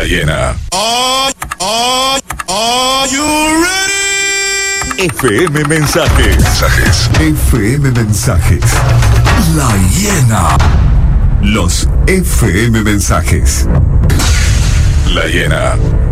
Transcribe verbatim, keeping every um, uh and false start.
Hiena. Are, are, are you ready? F M Mensajes. Mensajes. F M Mensajes. La Hiena. Los F M Mensajes. La Hiena.